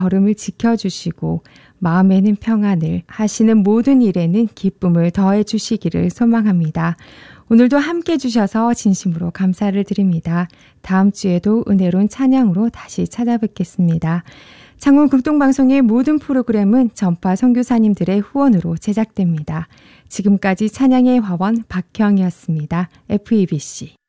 걸음을 지켜주시고 마음에는 평안을, 하시는 모든 일에는 기쁨을 더해 주시기를 소망합니다. 오늘도 함께 해주셔서 진심으로 감사를 드립니다. 다음 주에도 은혜로운 찬양으로 다시 찾아뵙겠습니다. 창원 극동방송의 모든 프로그램은 전파 선교사님들의 후원으로 제작됩니다. 지금까지 찬양의 화원 박형이었습니다. FEBC